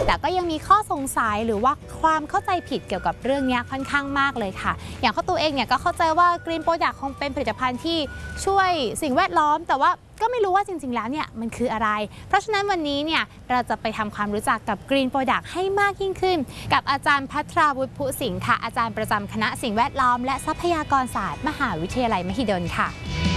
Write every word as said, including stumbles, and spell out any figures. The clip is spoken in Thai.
แต่ก็ยังมีข้อสงสัยหรือว่าความเข้าใจผิดเกี่ยวกับเรื่องนี้ค่อนข้างมากเลยค่ะอย่างข้าวตูเองเนี่ยก็เข้าใจว่า Green Product คงเป็นผลิตภัณฑ์ที่ช่วยสิ่งแวดล้อมแต่ว่าก็ไม่รู้ว่าจริงๆแล้วเนี่ยมันคืออะไรเพราะฉะนั้นวันนี้เนี่ยเราจะไปทำความรู้จักกับ Green Product ให้มากยิ่งขึ้นกับอาจารย์ภัทราวุฒิพุสิงห์ค่ะอาจารย์ประจำคณะสิ่งแวดล้อมและทรัพยากรศาสตร์มหาวิทยาลัยมหิดลค่ะ